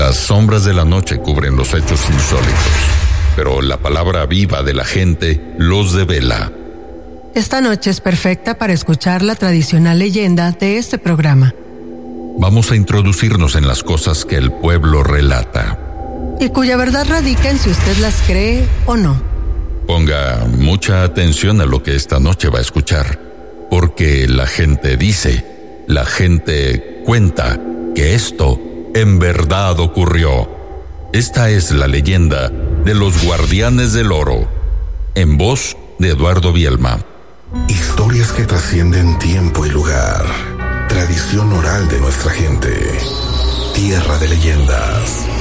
Las sombras de la noche cubren los hechos insólitos, pero la palabra viva de la gente los devela. Esta noche es perfecta para escuchar la tradicional leyenda de este programa. Vamos a introducirnos en las cosas que el pueblo relata, y cuya verdad radica en si usted las cree o no. Ponga mucha atención a lo que esta noche va a escuchar, porque la gente dice, la gente cuenta que esto en verdad ocurrió. Esta es la leyenda de los Guardianes del Oro, en voz de Eduardo Bielma. Historias que trascienden tiempo y lugar. Tradición oral de nuestra gente. Tierra de leyendas.